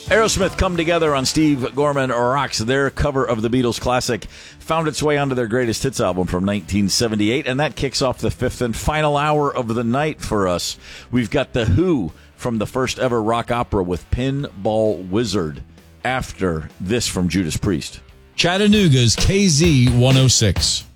Aerosmith Come Together on Steve Gorman Rocks. Their cover of the Beatles classic found its way onto their greatest hits album from 1978, and that kicks off the fifth and final hour of the night for us. We've got The Who from the first ever rock opera with Pinball Wizard after this from Judas Priest. Chattanooga's KZ 106.